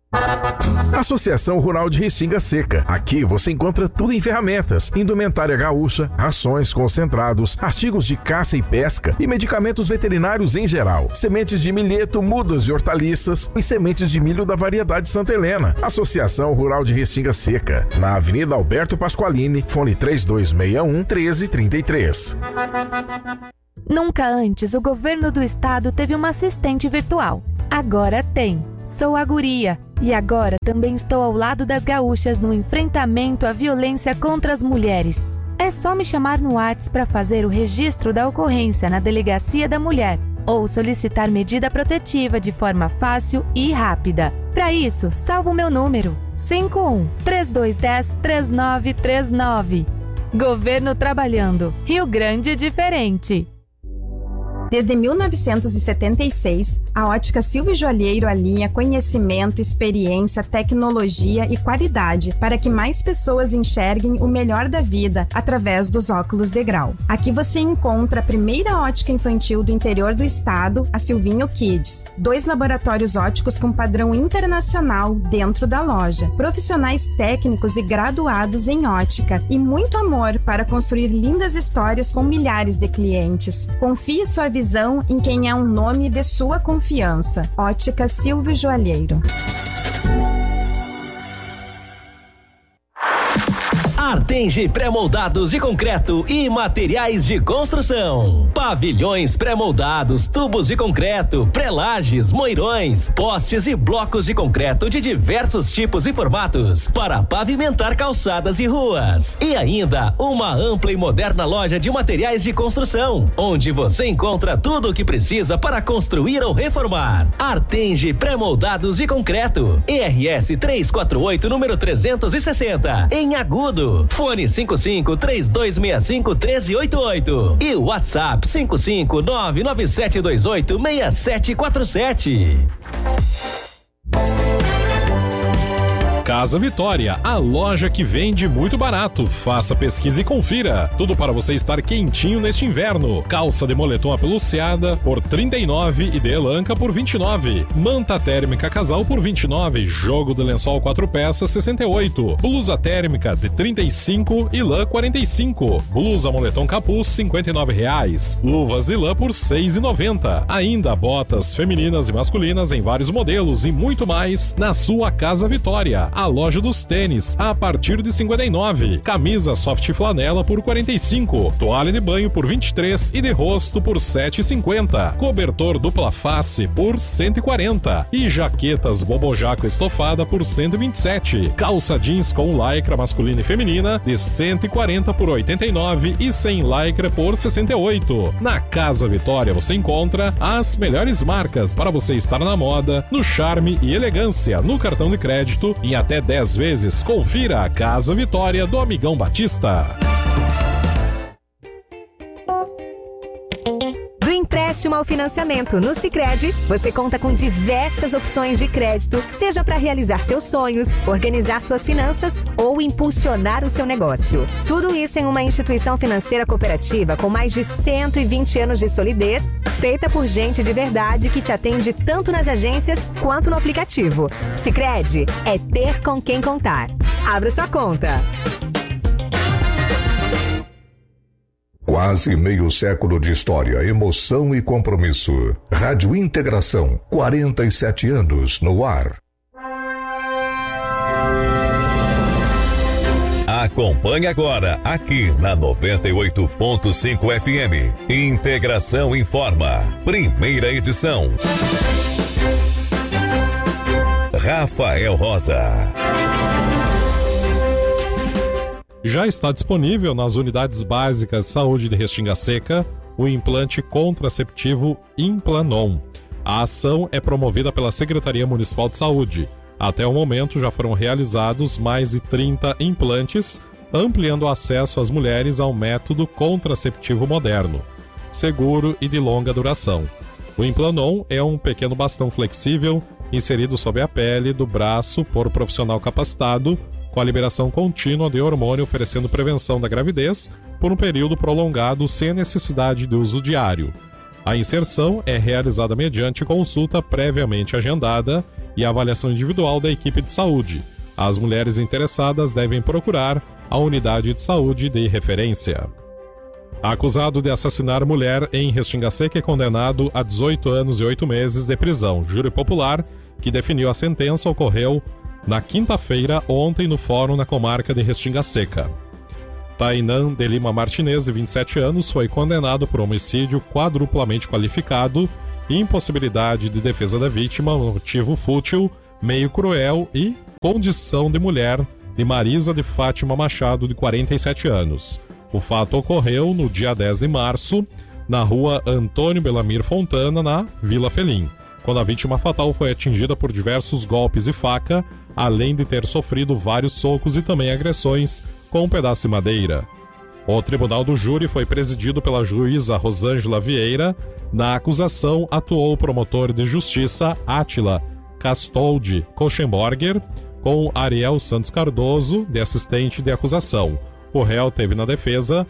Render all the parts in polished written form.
Associação Rural de Restinga Seca. Aqui você encontra tudo em ferramentas, indumentária gaúcha, rações, concentrados, artigos de caça e pesca e medicamentos veterinários em geral. Sementes de milheto, mudas e hortaliças e sementes de milho da variedade Santa Helena. Associação Rural de Restinga Seca. Na Avenida Alberto Pasqualini, fone 3261-1333. Nunca antes o governo do estado teve uma assistente virtual. Agora tem. Sou a Guria. E agora também estou ao lado das gaúchas no enfrentamento à violência contra as mulheres. É só me chamar no WhatsApp para fazer o registro da ocorrência na Delegacia da Mulher ou solicitar medida protetiva de forma fácil e rápida. Para isso, salva o meu número: 51-3210-3939. Governo trabalhando. Rio Grande diferente. Desde 1976, a Ótica Silva e Joalheiro alinha conhecimento, experiência, tecnologia e qualidade para que mais pessoas enxerguem o melhor da vida através dos óculos de grau. Aqui você encontra a primeira ótica infantil do interior do estado, a Silvinho Kids. 2 laboratórios óticos com padrão internacional dentro da loja. Profissionais técnicos e graduados em ótica e muito amor para construir lindas histórias com milhares de clientes. Confie sua visão em quem é um nome de sua confiança. Ótica Silva e Joalheiro. Artenge pré-moldados de concreto e materiais de construção. Pavilhões pré-moldados, tubos de concreto, pré-lajes, moirões, postes e blocos de concreto de diversos tipos e formatos para pavimentar calçadas e ruas. E ainda uma ampla e moderna loja de materiais de construção, onde você encontra tudo o que precisa para construir ou reformar. Artenge pré-moldados de concreto. ERS 348, número 360, em Agudo. Fone 55-3265-1388 e WhatsApp 55997286747. Casa Vitória, a loja que vende muito barato. Faça pesquisa e confira. Tudo para você estar quentinho neste inverno. Calça de moletom apeluciada por R$39 e de elanca por R$29. Manta térmica casal por R$29. Jogo de lençol 4 peças R$68. Blusa térmica de R$35 e lã R$45. Blusa moletom capuz R$59. Luvas de lã por R$6,90. Ainda botas femininas e masculinas em vários modelos e muito mais na sua Casa Vitória. A loja dos tênis a partir de R$59. Camisa soft flanela por R$45. Toalha de banho por R$23 e de rosto por R$7,50. Cobertor dupla face por R$140. E jaquetas bobojaco estofada por R$127. Calça jeans com lycra masculina e feminina de R$140 por R$89 e sem lycra por R$68. Na Casa Vitória você encontra as melhores marcas para você estar na moda, no charme e elegância, no cartão de crédito em até 10 vezes. Confira a Casa Vitória do Amigão Batista. Do empréstimo ao financiamento no Sicredi, você conta com diversas opções de crédito, seja para realizar seus sonhos, organizar suas finanças ou impulsionar o seu negócio. Tudo isso em uma instituição financeira cooperativa com mais de 120 anos de solidez, feita por gente de verdade que te atende tanto nas agências quanto no aplicativo. Sicredi é ter com quem contar. Abra sua conta. Quase meio século de história, emoção e compromisso. Rádio Integração, 47 anos no ar. Acompanhe agora, aqui na 98.5 FM. Integração Informa, primeira edição. Rafael Rosa. Já está disponível nas unidades básicas Saúde de Restinga Seca o implante contraceptivo Implanon. A ação é promovida pela Secretaria Municipal de Saúde. Até o momento já foram realizados mais de 30 implantes, ampliando o acesso às mulheres ao método contraceptivo moderno, seguro e de longa duração. O Implanon é um pequeno bastão flexível inserido sob a pele do braço por profissional capacitado, com a liberação contínua de hormônio oferecendo prevenção da gravidez por um período prolongado sem necessidade de uso diário. A inserção é realizada mediante consulta previamente agendada e avaliação individual da equipe de saúde. As mulheres interessadas devem procurar a unidade de saúde de referência. Acusado de assassinar mulher em Restinga Seca é condenado a 18 anos e 8 meses de prisão. Júri popular que definiu a sentença ocorreu na quinta-feira, ontem, no fórum na comarca de Restinga Seca. Tainan de Lima Martinez, de 27 anos, foi condenado por homicídio quadruplamente qualificado, impossibilidade de defesa da vítima, motivo fútil, meio cruel e condição de mulher, de Marisa de Fátima Machado, de 47 anos. O fato ocorreu no dia 10 de março, na rua Antônio Belamir Fontana, na Vila Felim, quando a vítima fatal foi atingida por diversos golpes e faca, além de ter sofrido vários socos e também agressões com um pedaço de madeira. O tribunal do júri foi presidido pela juíza Rosângela Vieira. Na acusação atuou o promotor de justiça Átila Castoldi Koschenborger, com Ariel Santos Cardoso de assistente de acusação. O réu teve na defesa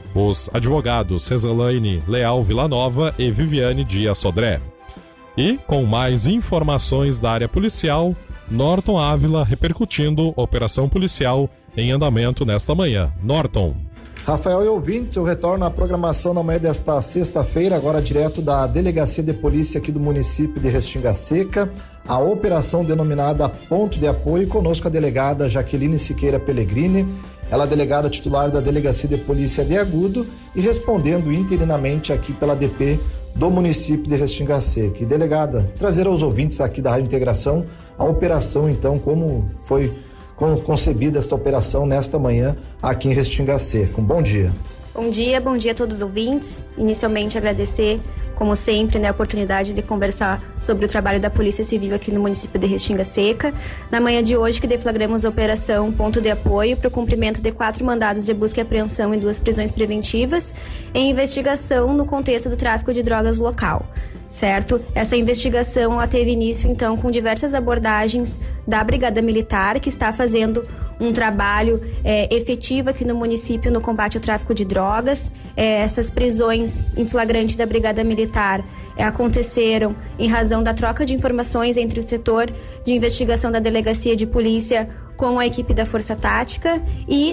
os advogados Reselaine Leal Villanova e Viviane Dias Sodré. E, com mais informações da área policial, Norton Ávila repercutindo operação policial em andamento nesta manhã. Norton. Rafael e ouvintes, eu retorno à programação na manhã desta sexta-feira, agora direto da Delegacia de Polícia aqui do município de Restinga Seca, a operação denominada Ponto de Apoio, conosco a delegada Jaqueline Siqueira Pellegrini, ela é delegada titular da Delegacia de Polícia de Agudo e respondendo interinamente aqui pela DP do município de Restinga Seca. E delegada, trazer aos ouvintes aqui da Rádio Integração a operação, então, como foi concebida esta operação nesta manhã aqui em Restinga Seca. Um bom dia. Bom dia a todos os ouvintes. Inicialmente agradecer, como sempre, a oportunidade de conversar sobre o trabalho da Polícia Civil aqui no município de Restinga Seca. Na manhã de hoje que deflagramos a operação Ponto de Apoio para o cumprimento de 4 mandados de busca e apreensão em 2 prisões preventivas em investigação no contexto do tráfico de drogas local. Certo? Essa investigação ela teve início, então, com diversas abordagens da Brigada Militar, que está fazendo um trabalho efetivo aqui no município no combate ao tráfico de drogas. Essas prisões em flagrante da Brigada Militar aconteceram em razão da troca de informações entre o setor de investigação da Delegacia de Polícia com a equipe da Força Tática e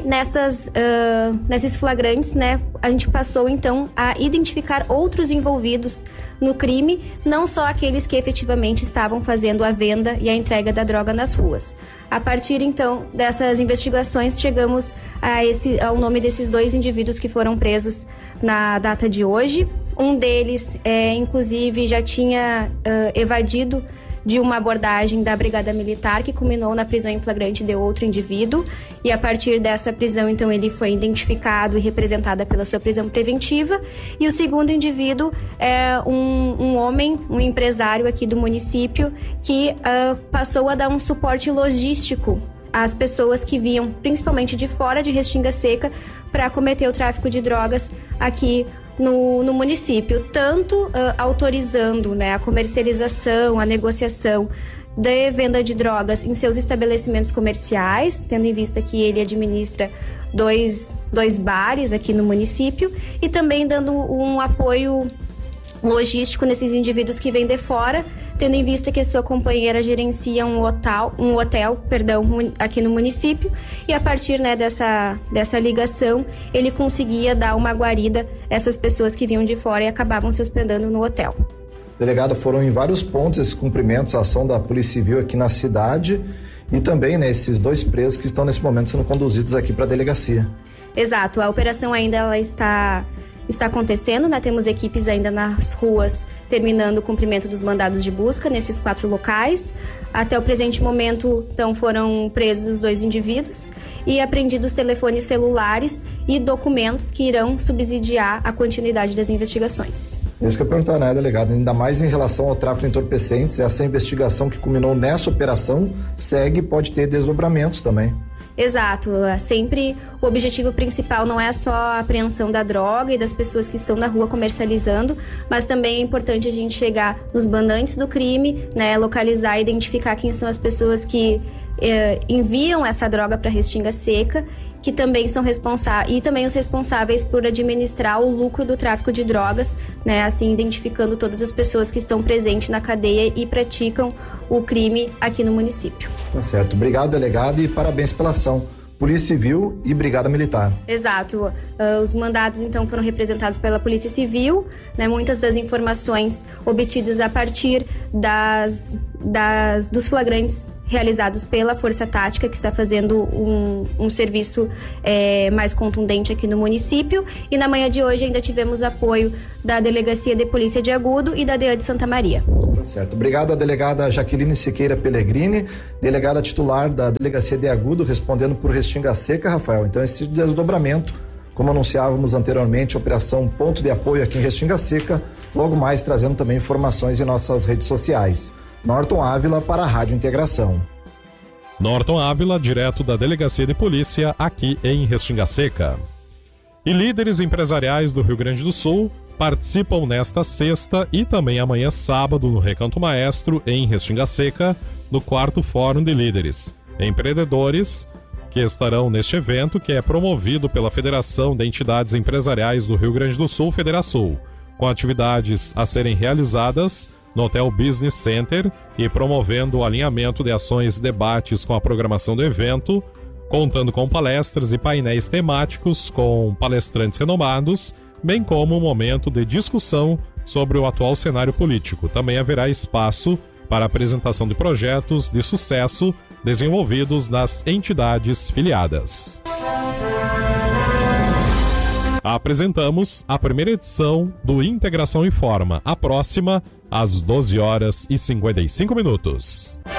nesses flagrantes, a gente passou então a identificar outros envolvidos no crime, não só aqueles que efetivamente estavam fazendo a venda e a entrega da droga nas ruas. A partir então dessas investigações, chegamos ao nome desses 2 indivíduos que foram presos na data de hoje. Um deles, inclusive, já tinha evadido de uma abordagem da Brigada Militar que culminou na prisão em flagrante de outro indivíduo, e a partir dessa prisão, então, ele foi identificado e representado pela sua prisão preventiva. E o segundo indivíduo é um homem, um empresário aqui do município que passou a dar um suporte logístico às pessoas que vinham principalmente de fora de Restinga Seca para cometer o tráfico de drogas aqui no município, tanto autorizando a comercialização, a negociação de venda de drogas em seus estabelecimentos comerciais, tendo em vista que ele administra dois bares aqui no município, e também dando um apoio logístico nesses indivíduos que vêm de fora, tendo em vista que a sua companheira gerencia um hotel aqui no município, e a partir dessa ligação ele conseguia dar uma guarida a essas pessoas que vinham de fora e acabavam se hospedando no hotel. Delegada, foram em vários pontos esses cumprimentos, a ação da Polícia Civil aqui na cidade e também esses 2 presos que estão nesse momento sendo conduzidos aqui para a delegacia. Exato, a operação ainda ela está acontecendo, temos equipes ainda nas ruas terminando o cumprimento dos mandados de busca nesses 4 locais. Até o presente momento, então, foram presos os 2 indivíduos e apreendidos telefones celulares e documentos que irão subsidiar a continuidade das investigações. Isso que eu ia perguntar, delegado? Ainda mais em relação ao tráfico de entorpecentes, essa investigação que culminou nessa operação segue e pode ter desdobramentos também. Exato, sempre o objetivo principal não é só a apreensão da droga e das pessoas que estão na rua comercializando, mas também é importante a gente chegar nos mandantes do crime, localizar e identificar quem são as pessoas que enviam essa droga para Restinga Seca, que também são responsáveis, e também os responsáveis por administrar o lucro do tráfico de drogas, né, assim identificando todas as pessoas que estão presentes na cadeia e praticam o crime aqui no município. Tá certo. Obrigado, delegado, e parabéns pela ação. Polícia Civil e Brigada Militar. Exato. Os mandados, então, foram representados pela Polícia Civil, né? Muitas das informações obtidas a partir dos flagrantes realizados pela Força Tática, que está fazendo um serviço mais contundente aqui no município. E na manhã de hoje ainda tivemos apoio da Delegacia de Polícia de Agudo e da DEA de Santa Maria. Tá certo. Obrigado à delegada Jaqueline Siqueira Pellegrini, delegada titular da Delegacia de Agudo, respondendo por Restinga Seca, Rafael. Então, esse desdobramento, como anunciávamos anteriormente, operação Ponto de Apoio aqui em Restinga Seca, logo mais trazendo também informações em nossas redes sociais. Norton Ávila para a Rádio Integração. Norton Ávila, direto da Delegacia de Polícia, aqui em Restinga Seca. E líderes empresariais do Rio Grande do Sul participam nesta sexta e também amanhã sábado no Recanto Maestro, em Restinga Seca, do 4º Fórum de Líderes Empreendedores, que estarão neste evento, que é promovido pela Federação de Entidades Empresariais do Rio Grande do Sul, Federasul, com atividades a serem realizadas no Hotel Business Center e promovendo o alinhamento de ações e debates com a programação do evento, contando com palestras e painéis temáticos com palestrantes renomados, bem como um momento de discussão sobre o atual cenário político. Também haverá espaço para apresentação de projetos de sucesso desenvolvidos nas entidades filiadas. Apresentamos a primeira edição do Integração Informa, a próxima às 12h55.